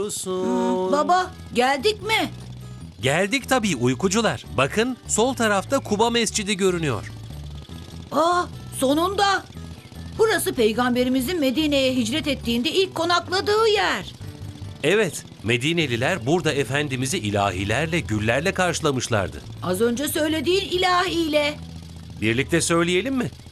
Baba, geldik mi? Geldik tabii uykucular. Bakın sol tarafta Kuba Mescidi görünüyor. Aa, sonunda. Burası Peygamberimizin Medine'ye hicret ettiğinde ilk konakladığı yer. Evet, Medineliler burada Efendimiz'i ilahilerle, güllerle karşılamışlardı. Az önce söylediğin ilahiyle. Birlikte söyleyelim mi?